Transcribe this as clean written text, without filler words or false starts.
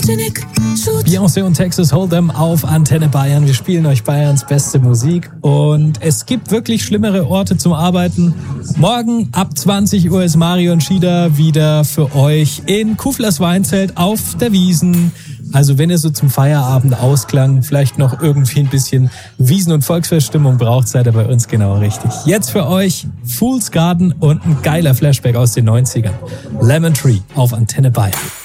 Beyoncé und Texas Hold'em auf Antenne Bayern. Wir spielen euch Bayerns beste Musik und es gibt wirklich schlimmere Orte zum Arbeiten. Morgen ab 20 Uhr ist Marion Schieder wieder für euch in Kuflers Weinzelt auf der Wiesn. Also wenn ihr so zum Feierabend Ausklang vielleicht noch irgendwie ein bisschen Wiesn- und Volksfeststimmung braucht, seid ihr bei uns genau richtig. Jetzt für euch Fool's Garden und ein geiler Flashback aus den 90ern. Lemon Tree auf Antenne Bayern.